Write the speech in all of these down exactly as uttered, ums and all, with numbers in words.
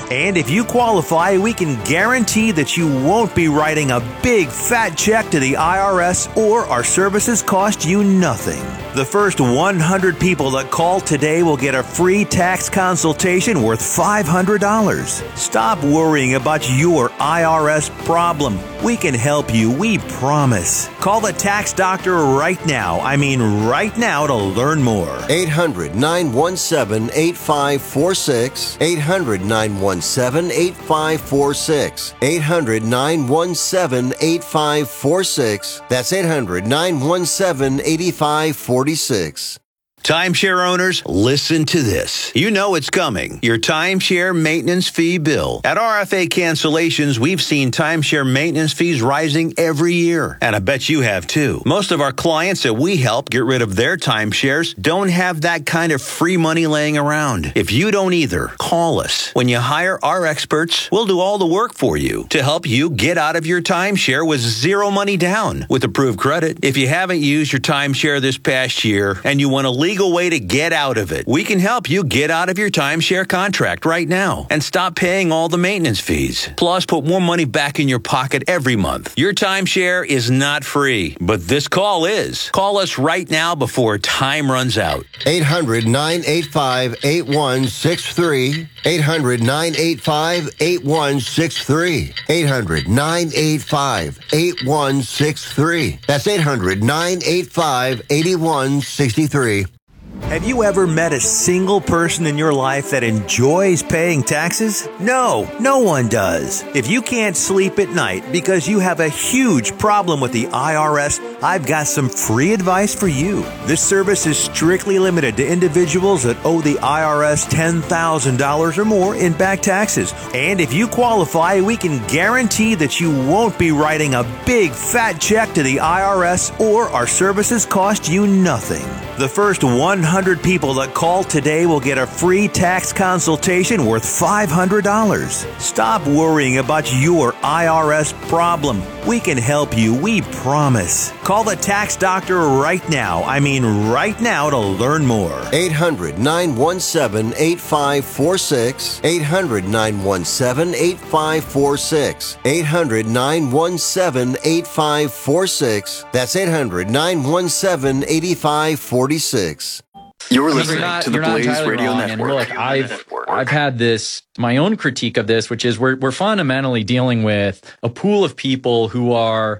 And if you qualify, we can guarantee that you won't be writing a big fat check to the I R S, or our services cost you nothing. The first one hundred people that call today will get a free tax consultation worth five hundred dollars. Stop worrying about your I R S problem. We can help you, we promise. Call the tax doctor right now. I mean right now to learn more. eight hundred, nine one seven, eight five four six. eight hundred, nine one seven, eight five four six. eight hundred, nine one seven, eight five four six. That's eight hundred, nine one seven, eight five four six. Timeshare owners, listen to this. You know it's coming. Your timeshare maintenance fee bill. At R F A Cancellations, we've seen timeshare maintenance fees rising every year. And I bet you have too. Most of our clients that we help get rid of their timeshares don't have that kind of free money laying around. If you don't either, call us. When you hire our experts, we'll do all the work for you to help you get out of your timeshare with zero money down with approved credit. If you haven't used your timeshare this past year and you want to leave legal way to get out of it. We can help you get out of your timeshare contract right now and stop paying all the maintenance fees. Plus, put more money back in your pocket every month. Your timeshare is not free, but this call is. Call us right now before time runs out. eight hundred, nine eight five, eight one six three. eight hundred, nine eight five, eight one six three. eight hundred, nine eight five, eight one six three. That's eight hundred, nine eight five, eight one six three. Have you ever met a single person in your life that enjoys paying taxes? No, no one does. If you can't sleep at night because you have a huge problem with the I R S, I've got some free advice for you. This service is strictly limited to individuals that owe the I R S ten thousand dollars or more in back taxes. And if you qualify, we can guarantee that you won't be writing a big fat check to the I R S, or our services cost you nothing. The first one hundred people that call today will get a free tax consultation worth five hundred dollars. Stop worrying about your I R S problem. We can help you, we promise. Call the tax doctor right now. I mean right now to learn more. eight hundred, nine one seven, eight five four six. eight hundred, nine one seven, eight five four six. eight hundred, nine one seven, eight five four six. That's eight hundred, nine one seven, eight five four six. You're listening not, to the Blaze Radio wrong. Network. And look, I've I've had this my own critique of this, which is we're we're fundamentally dealing with a pool of people who are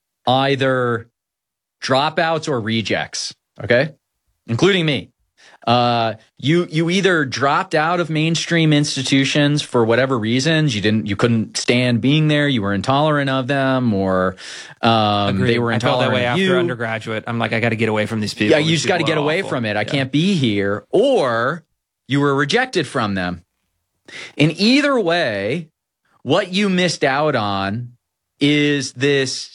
either dropouts or rejects. Okay, including me. Uh, you you either dropped out of mainstream institutions for whatever reasons. You didn't, you couldn't stand being there. You were intolerant of them, or um, they were intolerant I felt that way of after you. undergraduate. I'm like, I got to get away from these people. Yeah, you These just got to people get are away awful. from it. I Yeah. can't be here. Or you were rejected from them. In either way, what you missed out on is this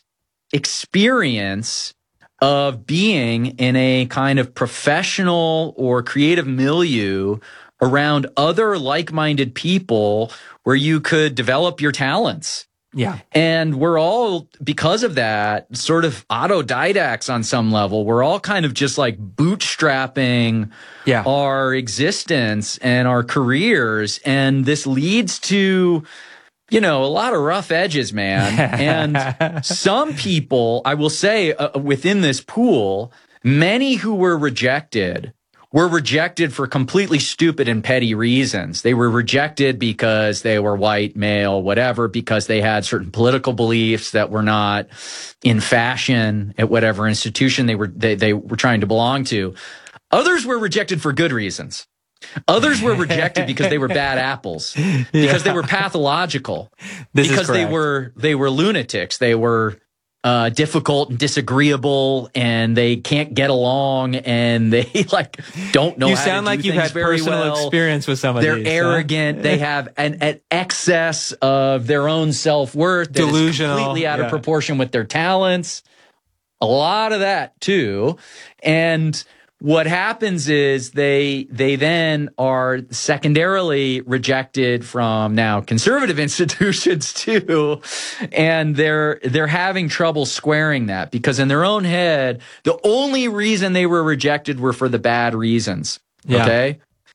experience of being in a kind of professional or creative milieu around other like-minded people where you could develop your talents. Yeah. And we're all, because of that, sort of autodidacts on some level. We're all kind of just like bootstrapping Yeah. our existence and our careers. And this leads to, you know, a lot of rough edges, man. And some people, I will say, uh, within this pool, many who were rejected were rejected for completely stupid and petty reasons. They were rejected because they were white, male, whatever, because they had certain political beliefs that were not in fashion at whatever institution they were they, they were trying to belong to. Others were rejected for good reasons. Others were rejected because they were bad apples, because Yeah. they were pathological, This is because they correct. were they were lunatics. They were uh, difficult and disagreeable, and they can't get along, and they like don't know. You how sound to do like you've things had very personal well. experience with some of They're these. huh? arrogant. They have an, an excess of their own self worth, Delusional, completely out yeah. of proportion with their talents. A lot of that too, and what happens is they they then are secondarily rejected from now conservative institutions too, and they're they're having trouble squaring that, because in their own head the only reason they were rejected were for the bad reasons. Yeah. Okay,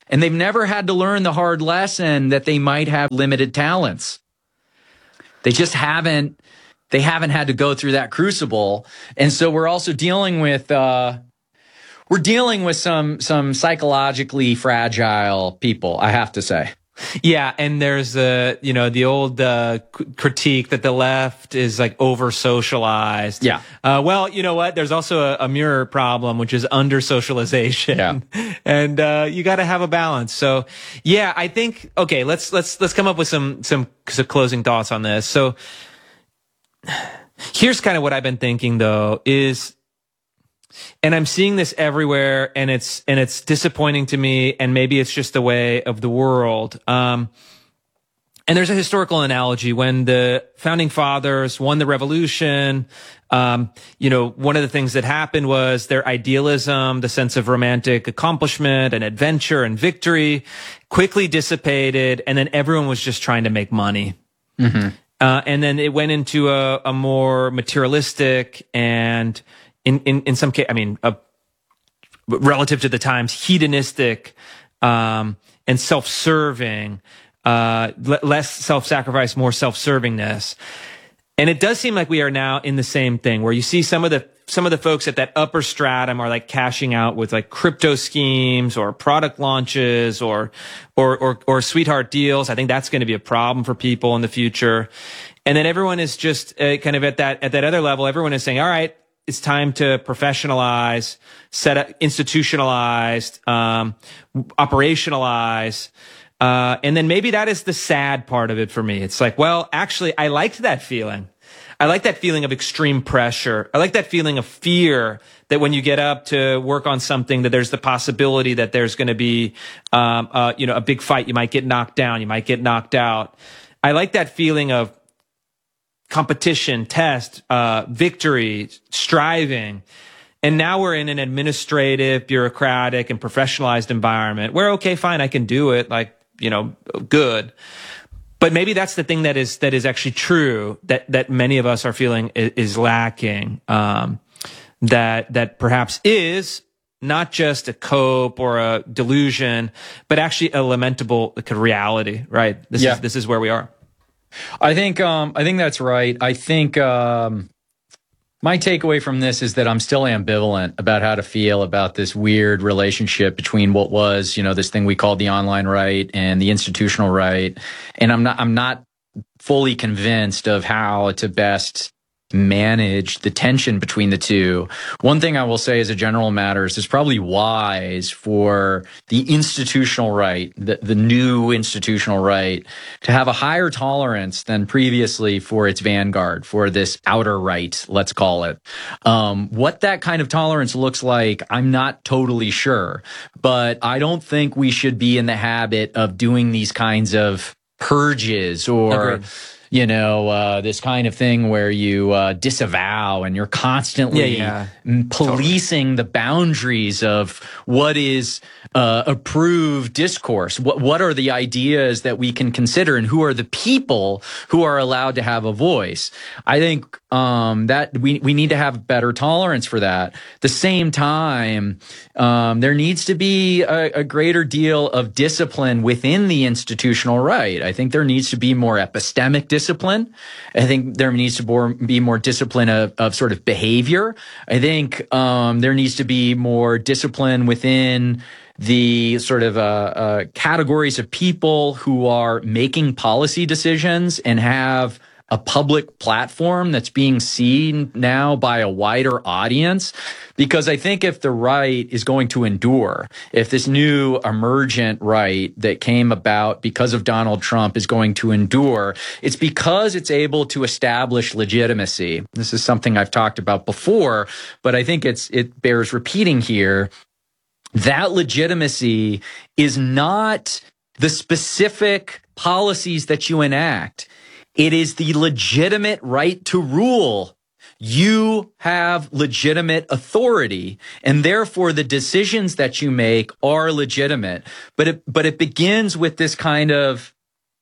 And they've never had to learn the hard lesson that they might have limited talents. They just haven't, they haven't had to go through that crucible. And so we're also dealing with, uh, we're dealing with some, some psychologically fragile people, I have to say. Yeah, and there's uh, you know, the old uh, critique that the left is like over socialized. Yeah. Uh, well, you know what? There's also a, a mirror problem, which is under socialization. Yeah. And uh, you got to have a balance. So, yeah, I think okay. Let's let's let's come up with some some, some closing thoughts on this. So, here's kind of what I've been thinking though is. And I'm seeing this everywhere, and it's and it's disappointing to me, and maybe it's just the way of the world. Um, and there's a historical analogy when the founding fathers won the revolution. Um, you know, one of the things that happened was their idealism, the sense of romantic accomplishment and adventure and victory, quickly dissipated, and then everyone was just trying to make money. Mm-hmm. Uh, and then it went into a, a more materialistic and In, in, in some case, I mean, uh, relative to the times, hedonistic, um, and self-serving, uh, l- less self-sacrifice, more self-servingness. And it does seem like we are now in the same thing where you see some of the, some of the folks at that upper stratum are like cashing out with like crypto schemes or product launches or, or, or, or sweetheart deals. I think that's going to be a problem for people in the future. And then everyone is just uh, kind of at that, at that other level. Everyone is saying, all right, it's time to professionalize, set up, institutionalize, um, operationalize. Uh, and then maybe that is the sad part of it for me. It's like, well, actually, I liked that feeling. I like that feeling of extreme pressure. I like that feeling of fear that when you get up to work on something, that there's the possibility that there's going to be, um, uh, you know, a big fight. You might get knocked down. You might get knocked out. I like that feeling of competition, test, uh, victory, striving. And now we're in an administrative, bureaucratic, and professionalized environment where, okay, fine, I can do it. Like, you know, good. But maybe that's the thing that is, that is actually true that, that many of us are feeling is, is lacking. Um, that, that perhaps is not just a cope or a delusion, but actually a lamentable reality, right? This yeah. is, this is where we are. I think um, I think that's right. I think um, my takeaway from this is that I'm still ambivalent about how to feel about this weird relationship between what was, you know, this thing we called the online right and the institutional right, and I'm not I'm not fully convinced of how to best manage the tension between the two. One thing I will say as a general matter is it's probably wise for the institutional right, the, the new institutional right, to have a higher tolerance than previously for its vanguard, for this outer right, let's call it. Um, what that kind of tolerance looks like, I'm not totally sure, but I don't think we should be in the habit of doing these kinds of purges or Agreed. You know, uh, this kind of thing where you uh, disavow and you're constantly yeah, yeah. policing totally. the boundaries of what is uh, approved discourse. What what are the ideas that we can consider, and who are the people who are allowed to have a voice? I think um, that we we need to have better tolerance for that. At the same time, um, there needs to be a, a greater deal of discipline within the institutional right. I think there needs to be more epistemic discipline. Discipline. I think there needs to be more discipline of, of sort of behavior. I think um, there needs to be more discipline within the sort of uh, uh, categories of people who are making policy decisions and have a public platform that's being seen now by a wider audience. Because I think if the right is going to endure, if this new emergent right that came about because of Donald Trump is going to endure, it's because it's able to establish legitimacy. This is something I've talked about before, but I think it's it bears repeating here. That legitimacy is not the specific policies that you enact. It is the legitimate right to rule. You have legitimate authority, and therefore the decisions that you make are legitimate. But it, but it begins with this kind of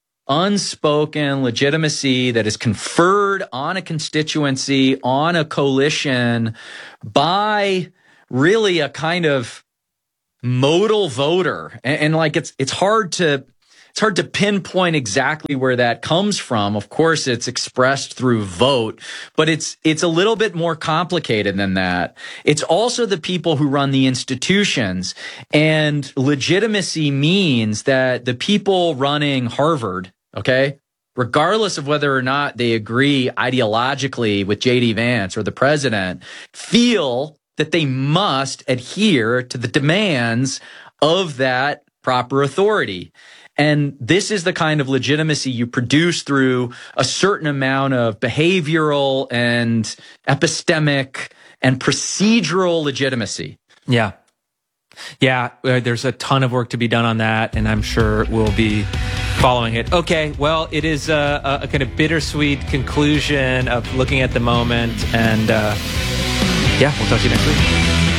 unspoken legitimacy that is conferred on a constituency, on a coalition, by really a kind of modal voter. And, and like, it's, it's hard to, it's hard to pinpoint exactly where that comes from. Of course, it's expressed through vote, but it's, it's a little bit more complicated than that. It's also the people who run the institutions, and legitimacy means that the people running Harvard, okay, regardless of whether or not they agree ideologically with J D Vance or the president, feel that they must adhere to the demands of that proper authority. And this is the kind of legitimacy you produce through a certain amount of behavioral and epistemic and procedural legitimacy. Yeah. Yeah, uh, there's a ton of work to be done on that, and I'm sure we'll be following it. Okay, well, it is a, a kind of bittersweet conclusion of looking at the moment, and uh, yeah, we'll talk to you next week.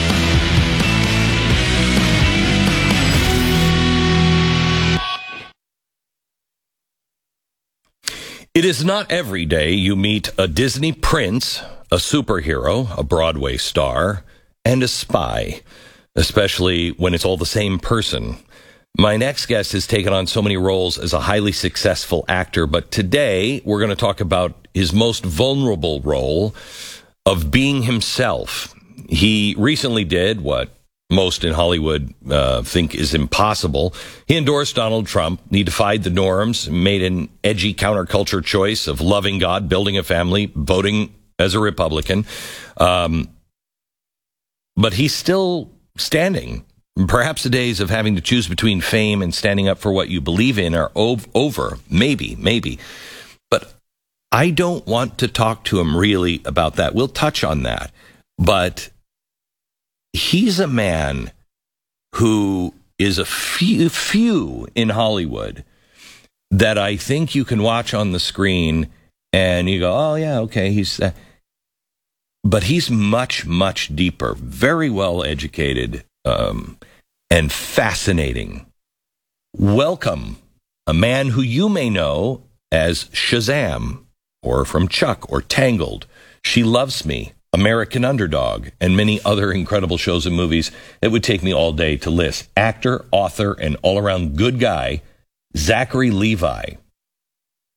It is not every day you meet a Disney prince, a superhero, a Broadway star, and a spy, especially when it's all the same person. My next guest has taken on so many roles as a highly successful actor, but today we're going to talk about his most vulnerable role of being himself. He recently did what most in Hollywood uh, think is impossible. He endorsed Donald Trump. He defied the norms, made an edgy counterculture choice of loving God, building a family, voting as a Republican. Um, but he's still standing. Perhaps the days of having to choose between fame and standing up for what you believe in are ov- over. Maybe, maybe. But I don't want to talk to him really about that. We'll touch on that. But he's a man who is a few, few in Hollywood that I think you can watch on the screen and you go, oh, yeah, okay, he's... Uh, but he's much, much deeper, very well educated, um, and fascinating. Welcome, a man who you may know as Shazam, or from Chuck, or Tangled, She Loves Me, American Underdog, and many other incredible shows and movies. It would take me all day to list. Actor, author, and all-around good guy, Zachary Levi.